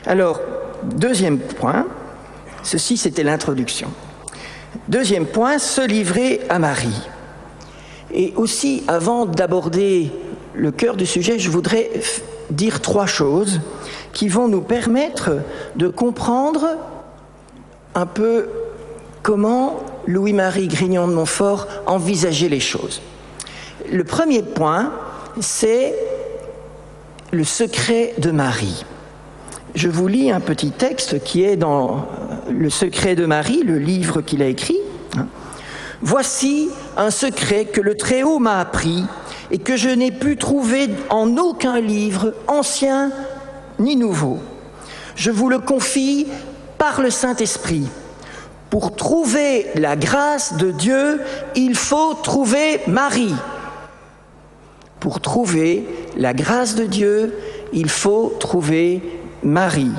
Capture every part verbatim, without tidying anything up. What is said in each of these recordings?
Alors, deuxième point, ceci c'était l'introduction. Deuxième point, se livrer à Marie. Et aussi, avant d'aborder le cœur du sujet, je voudrais f- dire trois choses qui vont nous permettre de comprendre un peu comment Louis-Marie Grignon de Montfort envisageait les choses. Le premier point, c'est le secret de Marie. Je vous lis un petit texte qui est dans Le secret de Marie, le livre qu'il a écrit. « Voici un secret que le Très-Haut m'a appris et que je n'ai pu trouver en aucun livre, ancien ni nouveau. Je vous le confie par le Saint-Esprit. Pour trouver la grâce de Dieu, il faut trouver Marie. Pour trouver la grâce de Dieu, il faut trouver Marie.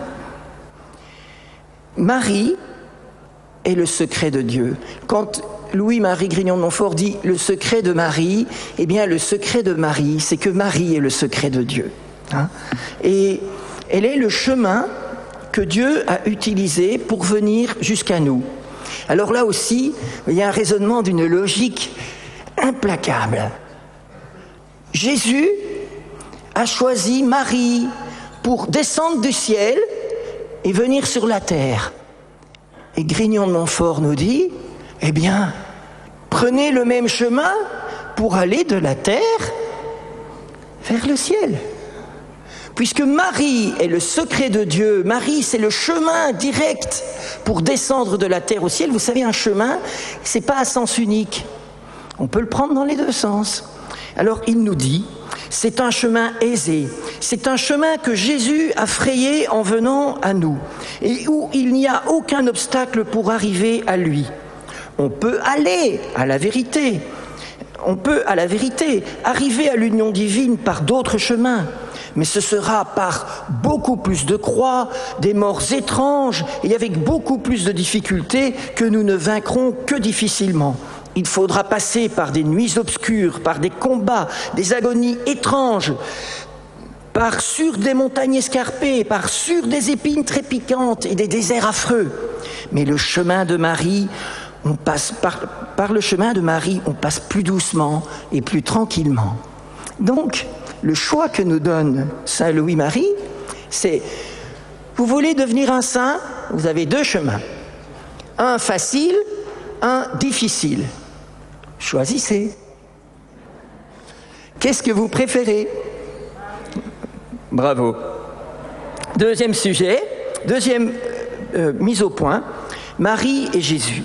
Marie est le secret de Dieu. Quand Louis-Marie Grignon de Montfort dit le secret de Marie, eh bien le secret de Marie, c'est que Marie est le secret de Dieu. Hein? Et elle est le chemin que Dieu a utilisé pour venir jusqu'à nous. Alors là aussi, il y a un raisonnement d'une logique implacable. Jésus a choisi Marie pour descendre du ciel et venir sur la terre. Et Grignon de Montfort nous dit, eh bien, prenez le même chemin pour aller de la terre vers le ciel. Puisque Marie est le secret de Dieu, Marie c'est le chemin direct pour descendre de la terre au ciel. Vous savez, un chemin, c'est pas à sens unique. On peut le prendre dans les deux sens. Alors il nous dit, c'est un chemin aisé, c'est un chemin que Jésus a frayé en venant à nous et où il n'y a aucun obstacle pour arriver à lui. On peut aller à la vérité, on peut à la vérité arriver à l'union divine par d'autres chemins, mais ce sera par beaucoup plus de croix, des morts étranges et avec beaucoup plus de difficultés que nous ne vaincrons que difficilement. Il faudra passer par des nuits obscures, par des combats, des agonies étranges, par sur des montagnes escarpées, par sur des épines très piquantes et des déserts affreux. Mais le chemin de Marie, on passe par, par le chemin de Marie, on passe plus doucement et plus tranquillement. Donc, le choix que nous donne Saint Louis-Marie, c'est, vous voulez devenir un saint, vous avez deux chemins. Un facile, un difficile. Choisissez. Qu'est-ce que vous préférez? Bravo. Deuxième sujet, deuxième euh, mise au point, Marie et Jésus.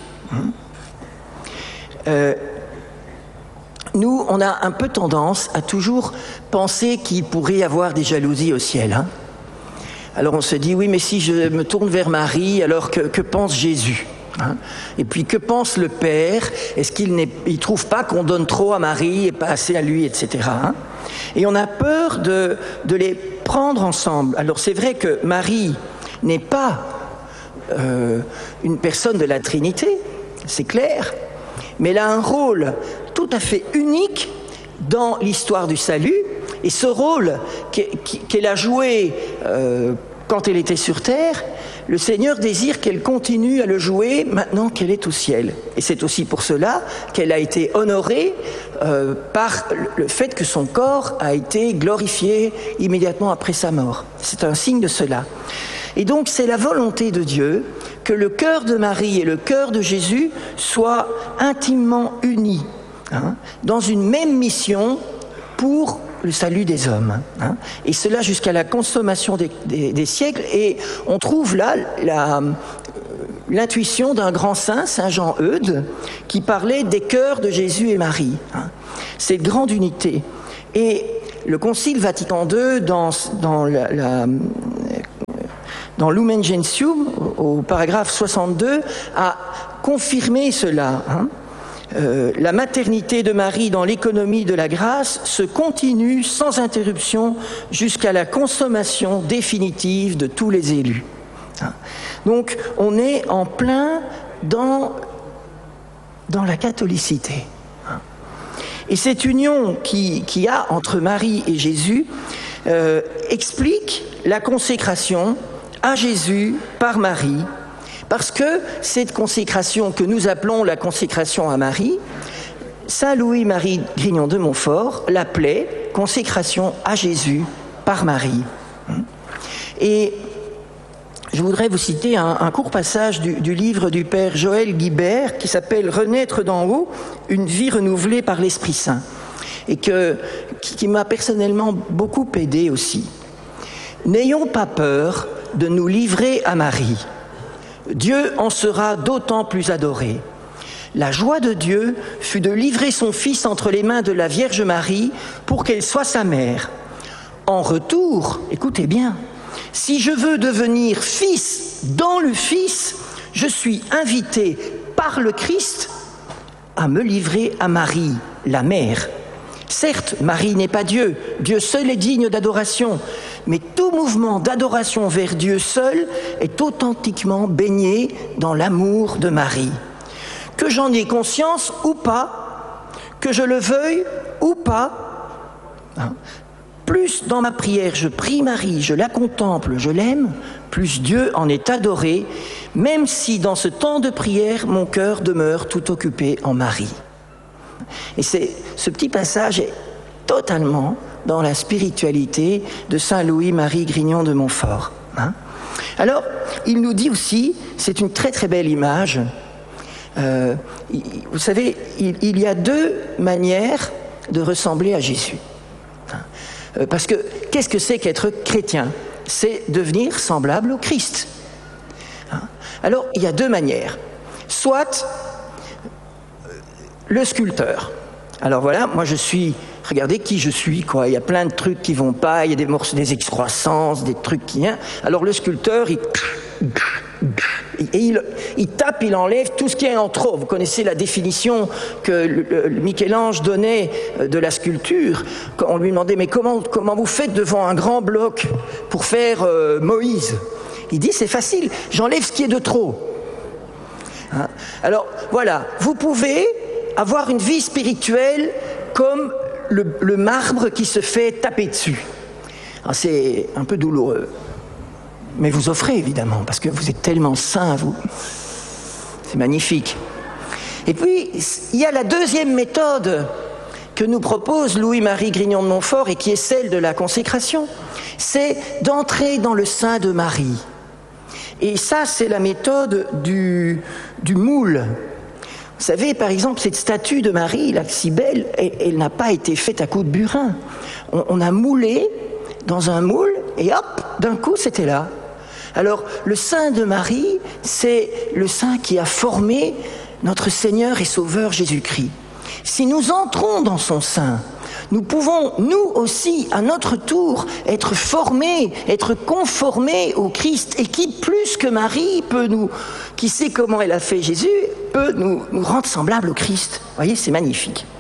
Euh, nous, on a un peu tendance à toujours penser qu'il pourrait y avoir des jalousies au ciel. Hein? Alors on se dit, oui, mais si je me tourne vers Marie, alors que, que pense Jésus? Hein? Et puis que pense le Père? Est-ce qu'il ne trouve pas qu'on donne trop à Marie et pas assez à lui, et cetera. Hein? Et on a peur de, de les prendre ensemble. Alors c'est vrai que Marie n'est pas euh, une personne de la Trinité, c'est clair, mais elle a un rôle tout à fait unique dans l'histoire du salut, et ce rôle qu'elle a joué euh, quand elle était sur terre, le Seigneur désire qu'elle continue à le jouer maintenant qu'elle est au ciel. Et c'est aussi pour cela qu'elle a été honorée euh, par le fait que son corps a été glorifié immédiatement après sa mort. C'est un signe de cela. Et donc c'est la volonté de Dieu que le cœur de Marie et le cœur de Jésus soient intimement unis, hein, dans une même mission pour le salut des hommes, hein, et cela jusqu'à la consommation des, des, des siècles. Et on trouve là la, l'intuition d'un grand saint, Saint Jean Eudes, qui parlait des cœurs de Jésus et Marie. Hein. Cette grande unité. Et le Concile Vatican deux, dans, dans, la, la, dans Lumen Gentium, au paragraphe soixante-deux, a confirmé cela. Hein. Euh, la maternité de Marie dans l'économie de la grâce se continue sans interruption jusqu'à la consommation définitive de tous les élus. Donc on est en plein dans, dans la catholicité. Et cette union qui, qu'il y a entre Marie et Jésus euh, explique la consécration à Jésus par Marie, parce que cette consécration que nous appelons la consécration à Marie, saint Louis-Marie Grignion de Montfort l'appelait consécration à Jésus par Marie. Et je voudrais vous citer un, un court passage du, du livre du père Joël Guibert qui s'appelle « Renaître d'en haut, une vie renouvelée par l'Esprit Saint » et que, qui, qui m'a personnellement beaucoup aidé aussi. « N'ayons pas peur de nous livrer à Marie. Dieu en sera d'autant plus adoré. La joie de Dieu fut de livrer son Fils entre les mains de la Vierge Marie pour qu'elle soit sa mère. En retour, écoutez bien, si je veux devenir fils dans le Fils, je suis invité par le Christ à me livrer à Marie, la mère. Certes, Marie n'est pas Dieu, Dieu seul est digne d'adoration, mais tout mouvement d'adoration vers Dieu seul est authentiquement baigné dans l'amour de Marie. Que j'en ai conscience ou pas, que je le veuille ou pas, hein, plus dans ma prière je prie Marie, je la contemple, je l'aime, plus Dieu en est adoré, même si dans ce temps de prière, mon cœur demeure tout occupé en Marie. Et c'est, ce petit passage est totalement dans la spiritualité de saint Louis-Marie Grignion de Montfort. Hein. Alors, il nous dit aussi, c'est une très très belle image, euh, vous savez, il, il y a deux manières de ressembler à Jésus. Parce que qu'est-ce que c'est qu'être chrétien? C'est devenir semblable au Christ. Alors, il y a deux manières. Soit le sculpteur. Alors voilà, moi je suis, regardez qui je suis, quoi. Il y a plein de trucs qui vont pas, il y a des morceaux, des excroissances, des trucs qui... Hein. Alors le sculpteur, il... Et il, il tape, il enlève tout ce qui est en trop. Vous connaissez la définition que le, le Michel-Ange donnait de la sculpture. Quand on lui demandait, mais comment, comment vous faites devant un grand bloc pour faire euh, Moïse? Il dit, c'est facile, j'enlève ce qui est de trop. Hein? Alors voilà, vous pouvez avoir une vie spirituelle comme le, le marbre qui se fait taper dessus. Alors, c'est un peu douloureux. Mais vous offrez, évidemment, parce que vous êtes tellement saints, vous. C'est magnifique. Et puis, il y a la deuxième méthode que nous propose Louis-Marie Grignion de Montfort et qui est celle de la consécration. C'est d'entrer dans le sein de Marie. Et ça, c'est la méthode du, du moule. Vous savez, par exemple, cette statue de Marie, là, si belle, elle, elle n'a pas été faite à coups de burin. On, on a moulé dans un moule et hop, d'un coup, c'était là. Alors, le sein de Marie, c'est le sein qui a formé notre Seigneur et Sauveur Jésus-Christ. Si nous entrons dans son sein, nous pouvons, nous aussi, à notre tour, être formés, être conformés au Christ, et qui, plus que Marie, peut nous, qui sait comment elle a fait Jésus, peut nous, nous rendre semblables au Christ. Vous voyez, c'est magnifique.